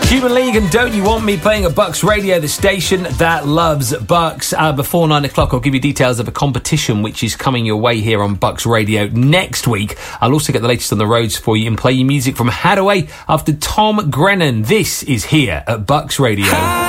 Human League and Don't You Want Me playing at Bucks Radio, the station that loves Bucks. Before 9 o'clock, I'll give you details of a competition which is coming your way here on Bucks Radio next week. I'll also get the latest on the roads for you and play you music from Hadaway after Tom Grennan. This is here at Bucks Radio.